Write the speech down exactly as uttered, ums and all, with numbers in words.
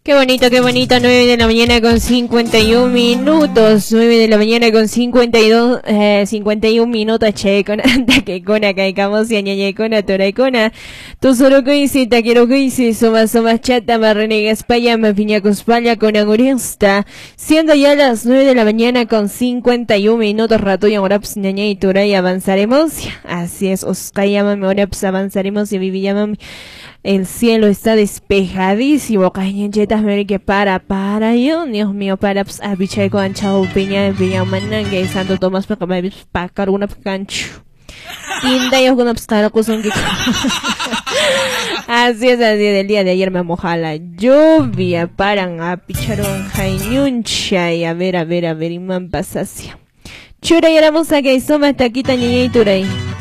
Qué bonito, qué bonito, nueve de la mañana con cincuenta y un minutos, nueve de la mañana con cincuenta y dos, eh, cincuenta y un minutos, che, con anda que cona, caicamos y añañe cona, toraicona, tu solo coisi, ta quiero coisi, soma, soma, chata, marrenega, espaya, me piña cospalla, con angurista, siendo ya las nueve de la mañana con cincuenta y un minutos, rato y ahora, pues, ñaña y tura y avanzaremos, así es, os callamos, ahora, pues, avanzaremos y vivíamos. El cielo está despejadísimo. Cañenchetas, me que para, para yo, Dios mío, para, pues, a bicheco, anchao, piña, piña, mananga, y Santo Tomás, para que para carguna, cancho. Tinta, y alguna, pues, cara, cosa que. Así es, así del día de ayer me moja la lluvia, paran a picharon, jañuncha, y a ver, a ver, a ver, y man pasacia. Chura, y ahora vamos a que soma hasta aquí, tañeña y turay.